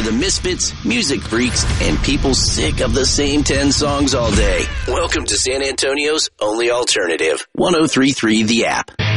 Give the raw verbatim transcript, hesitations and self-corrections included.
the misfits, music freaks, and people sick of the same ten songs all day. Welcome to San Antonio's only alternative, one oh three point three The App.